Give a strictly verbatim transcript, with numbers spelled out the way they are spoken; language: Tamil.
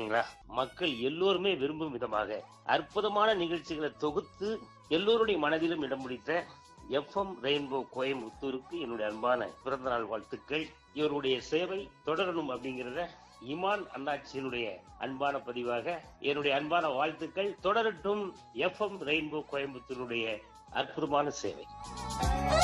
பாத்தீங்களா? மக்கள் எல்லோருமே விரும்பும் விதமாக அற்புதமான நிகழ்ச்சிகளை தொகுத்து எல்லோருடைய மனதிலும் இடம் பிடித்த எஃப் எம் ரெயின்போ கோயம்புத்தூருக்கு என்னுடைய அன்பான பிறந்த நாள் வாழ்த்துக்கள். இவருடைய சேவை தொடரணும் அப்படிங்கிறத இமான் அண்ணாச்சியினுடைய அன்பான பதிவாக என்னுடைய அன்பான வாழ்த்துக்கள் தொடரட்டும். எஃப் எம் ரெயின்போ கோயம்புத்தூருடைய அற்புதமான சேவை.